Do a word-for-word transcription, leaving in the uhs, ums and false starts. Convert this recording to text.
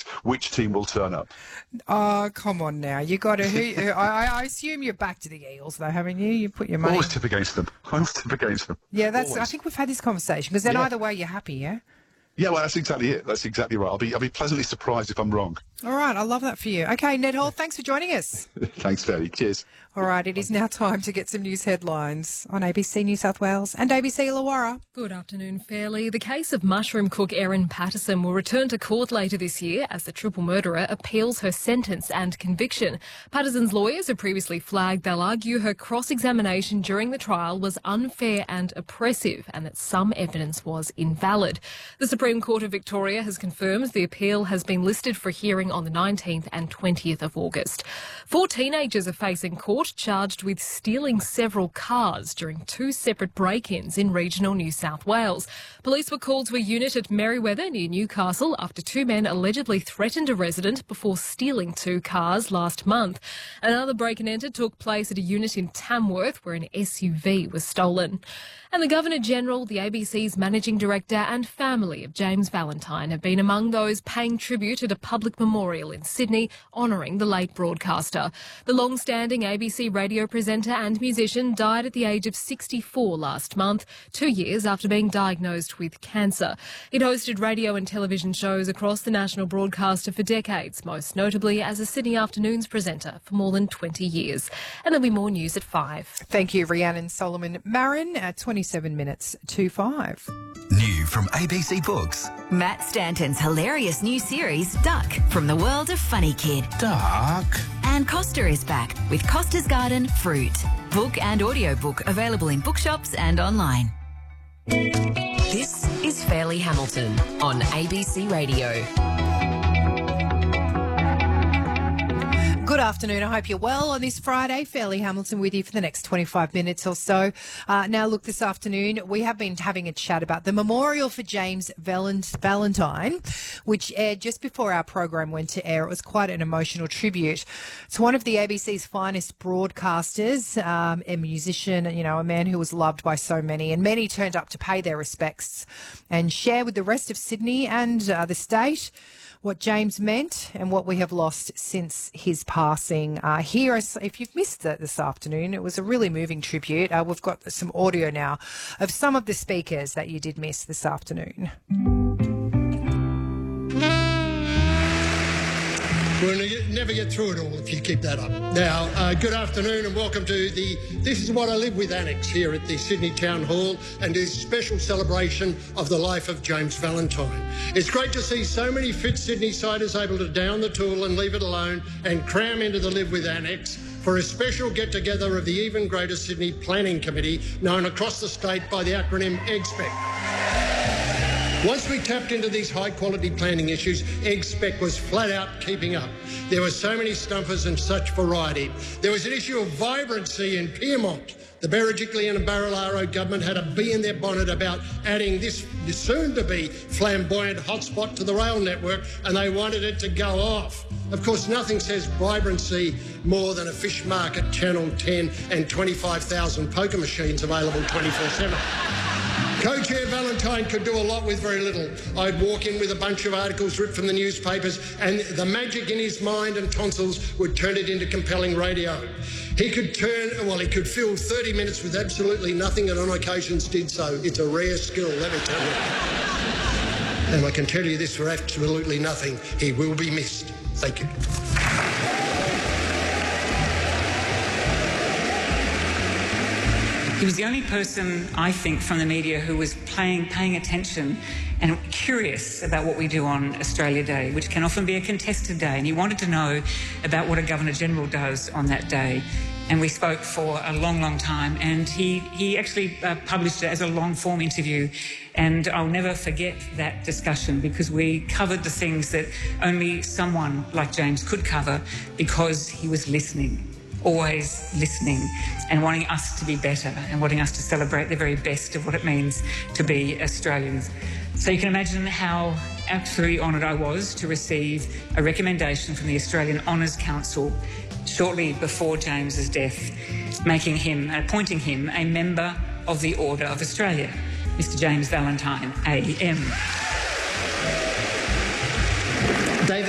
which team will turn up. Oh, come on now. You got to... Who, I, I assume you're back to the Eagles, though, haven't you? You put your money... Always tip against them. Always tip against them. Yeah, that's. Always. I think we've had this conversation, because then Yeah. either way you're happy, yeah? Yeah, well, that's exactly it. That's exactly right. I'll be I'll be pleasantly surprised if I'm wrong. All right, I love that for you. Okay, Ned Hall, thanks for joining us. Thanks, Ferdy. Cheers. All right, it is now time to get some news headlines on A B C New South Wales and A B C Illawarra. Good afternoon, Fairley. The case of mushroom cook Erin Patterson will return to court later this year as the triple murderer appeals her sentence and conviction. Patterson's lawyers have previously flagged they'll argue her cross-examination during the trial was unfair and oppressive and that some evidence was invalid. The Supreme Court of Victoria has confirmed the appeal has been listed for hearing on the nineteenth and twentieth of August. Four teenagers are facing court charged with stealing several cars during two separate break-ins in regional New South Wales. Police were called to a unit at Merriweather near Newcastle after two men allegedly threatened a resident before stealing two cars last month. Another break and enter took place at a unit in Tamworth where an S U V was stolen. And the Governor-General, the A B C's Managing Director and family of James Valentine have been among those paying tribute at a public memorial in Sydney honouring the late broadcaster. The long-standing A B C radio presenter and musician died at the age of sixty-four last month, two years after being diagnosed with cancer. He'd hosted radio and television shows across the national broadcaster for decades, most notably as a Sydney Afternoons presenter for more than twenty years. And there'll be more news at five. Thank you, Rhiannon Solomon Marin, at twenty-seven minutes to five. New from A B C Books. Matt Stanton's hilarious new series, Duck, from the world of Funny Kid. Duck. And Costa is back with Costa's Garden Fruit. Book and audiobook available in bookshops and online. This is Fairleigh Hamilton on A B C Radio. Good afternoon. I hope you're well on this Friday. Fairleigh Hamilton with you for the next twenty-five minutes or so. Uh, now, look, this afternoon we have been having a chat about the memorial for James Valentine, which aired just before our program went to air. It was quite an emotional tribute to one of the A B C's finest broadcasters, um, a musician, you know, a man who was loved by so many, and many turned up to pay their respects and share with the rest of Sydney and uh, the state what James meant and what we have lost since his passing. Uh, here, if you've missed it this afternoon, it was a really moving tribute. Uh, we've got some audio now of some of the speakers that you did miss this afternoon. We'll never get through it all if you keep that up. Now, uh, good afternoon and welcome to the This Is What I Live With Annex here at the Sydney Town Hall and this special celebration of the life of James Valentine. It's great to see so many fit Sydney-siders able to down the tool and leave it alone and cram into the Live With Annex for a special get-together of the even greater Sydney Planning Committee, known across the state by the acronym E G S P E C. Once we tapped into these high-quality planning issues, E G S P E C was flat out keeping up. There were so many stumpers and such variety. There was an issue of vibrancy in Pyrmont. The Berejiklian and Barilaro government had a bee in their bonnet about adding this soon-to-be flamboyant hotspot to the rail network, and they wanted it to go off. Of course, nothing says vibrancy more than a fish market, Channel ten and twenty-five thousand poker machines available twenty-four seven. Co-Chair Valentine could do a lot with very little. I'd walk in with a bunch of articles ripped from the newspapers and the magic in his mind and tonsils would turn it into compelling radio. He could turn, well, he could fill thirty minutes with absolutely nothing and on occasions did so. It's a rare skill, let me tell you. And I can tell you this for absolutely nothing. He will be missed. Thank you. He was the only person, I think, from the media who was playing, paying attention and curious about what we do on Australia Day, which can often be a contested day. And he wanted to know about what a Governor-General does on that day. And we spoke for a long, long time. And he, he actually uh, published it as a long-form interview. And I'll never forget that discussion because we covered the things that only someone like James could cover because he was listening. Always listening and wanting us to be better and wanting us to celebrate the very best of what it means to be Australians. So you can imagine how absolutely honoured I was to receive a recommendation from the Australian Honours Council shortly before James's death, making him, appointing him a member of the Order of Australia, Mister James Valentine, A M.